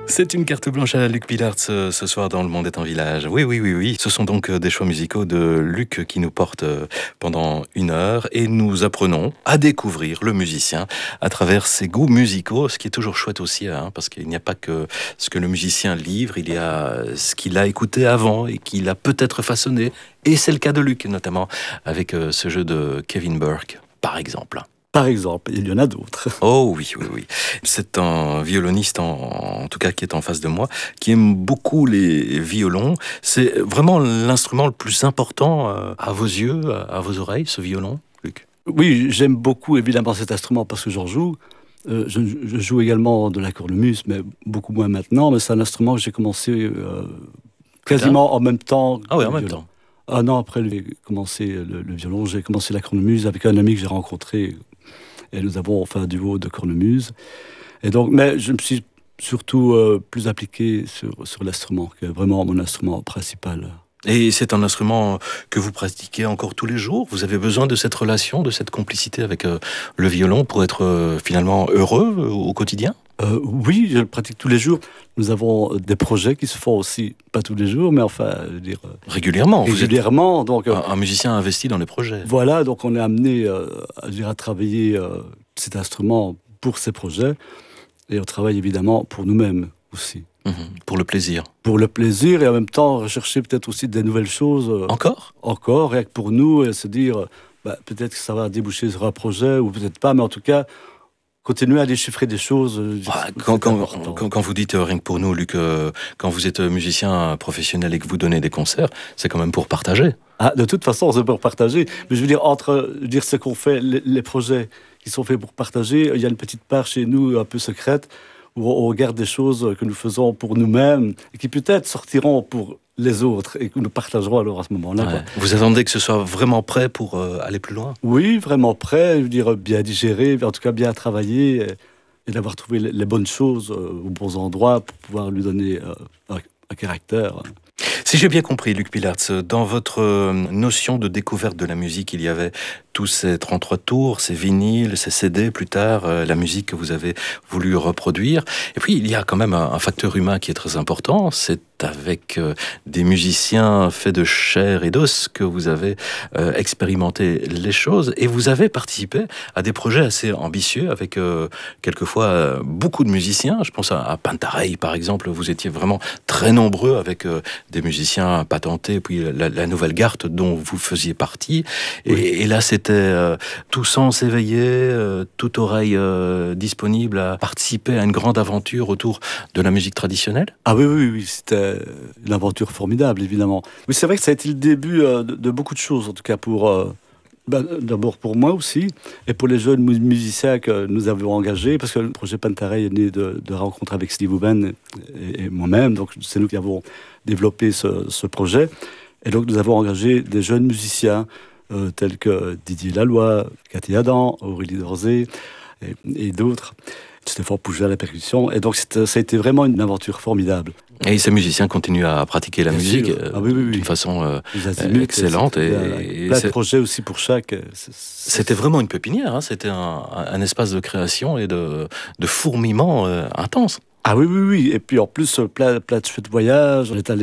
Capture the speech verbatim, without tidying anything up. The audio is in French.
C'est une carte blanche à Luc Pillard ce, ce soir dans Le Monde est un village. Oui, oui, oui, oui. Ce sont donc des choix musicaux de Luc qui nous portent pendant une heure et nous apprenons à découvrir le musicien à travers ses goûts musicaux, ce qui est toujours chouette aussi, hein, parce qu'il n'y a pas que ce que le musicien livre, il y a ce qu'il a écouté avant et qu'il a peut-être façonné. Et c'est le cas de Luc, notamment avec ce jeu de Kevin Burke, par exemple. Par exemple, il y en a d'autres. Oh oui, oui, oui. C'est un violoniste, en, en tout cas qui est en face de moi, qui aime beaucoup les violons. C'est vraiment l'instrument le plus important à vos yeux, à vos oreilles, ce violon, Luc? Oui, j'aime beaucoup évidemment cet instrument parce que j'en joue. Euh, je, je joue également de la cornemuse, mais beaucoup moins maintenant. Mais c'est un instrument que j'ai commencé euh, quasiment en même temps. Ah oui, en même violon. temps. Un an après j'ai commencé le, le violon, j'ai commencé la cornemuse avec un ami que j'ai rencontré. Et nous avons fait un duo de cornemuse. Et donc, mais je me suis surtout euh, plus appliqué sur, sur l'instrument, qui est vraiment mon instrument principal. Et c'est un instrument que vous pratiquez encore tous les jours? Vous avez besoin de cette relation, de cette complicité avec euh, le violon pour être euh, finalement heureux euh, au quotidien? Euh, oui, je le pratique tous les jours. Nous avons des projets qui se font aussi, pas tous les jours, mais enfin, je veux dire... Régulièrement. Régulièrement. Vous êtes donc, un, un musicien investi dans les projets. Voilà, donc on est amené euh, à, dire, à travailler euh, cet instrument pour ces projets. Et on travaille évidemment pour nous-mêmes aussi. Mmh, pour le plaisir. Pour le plaisir et en même temps rechercher peut-être aussi des nouvelles choses. Euh, encore Encore, rien que pour nous, et se dire, bah, peut-être que ça va déboucher sur un projet, ou peut-être pas, mais en tout cas... continuer à déchiffrer des choses. Ah, quand, quand, quand, quand vous dites euh, rien que pour nous, Luc, euh, quand vous êtes musicien professionnel et que vous donnez des concerts, c'est quand même pour partager. Ah, de toute façon, c'est pour partager. Mais je veux dire, entre dire ce qu'on fait, les, les projets qui sont faits pour partager, il y a une petite part chez nous un peu secrète où on regarde des choses que nous faisons pour nous-mêmes et qui peut-être sortiront pour les autres et que nous partagerons alors à ce moment-là. Ouais. Vous attendez que ce soit vraiment prêt pour euh, aller plus loin? Oui, vraiment prêt, je veux dire bien digéré, en tout cas bien travaillé et, et d'avoir trouvé les, les bonnes choses euh, aux bons endroits pour pouvoir lui donner euh, un, un caractère. Si j'ai bien compris, Luc Pillard, dans votre notion de découverte de la musique, il y avait tous ces trente-trois tours, ces vinyles, ces C D plus tard, euh, la musique que vous avez voulu reproduire. Et puis, il y a quand même un, un facteur humain qui est très important. C'est avec euh, des musiciens faits de chair et d'os que vous avez euh, expérimenté les choses. Et vous avez participé à des projets assez ambitieux avec euh, quelquefois euh, beaucoup de musiciens. Je pense à, à Pantarei, par exemple. Vous étiez vraiment très nombreux avec euh, des musiciens patentés. Puis la, la nouvelle garde dont vous faisiez partie. Et, oui. et là, c'était Euh, tout sens éveillé, euh, toute oreille euh, disponible à participer à une grande aventure autour de la musique traditionnelle? Ah oui, oui, oui, c'était une aventure formidable, évidemment. Oui, c'est vrai que ça a été le début euh, de, de beaucoup de choses, en tout cas pour... Euh, ben, d'abord pour moi aussi, et pour les jeunes musiciens que nous avions engagés, parce que le projet Pantarei est né de, de rencontres avec Steve Hoban et, et moi-même, donc c'est nous qui avons développé ce, ce projet. Et donc nous avons engagé des jeunes musiciens, Euh, tels que Didier Laloy, Cathy Adam, Aurélie Dorzé et, et d'autres. Stéphane Pouget à la percussion. Et donc, ça a été vraiment une aventure formidable. Et ces musiciens continuent à pratiquer la Bien musique euh, ah, oui, oui, oui. d'une façon euh, azimuts, excellente. Et, et plein de projets aussi pour chaque. C'est, c'est... C'était vraiment une pépinière. Hein. C'était un, un espace de création et de, de fourmillement euh, intense. Ah oui, oui, oui. Et puis en plus, plein, plein de chouettes voyages. On est allé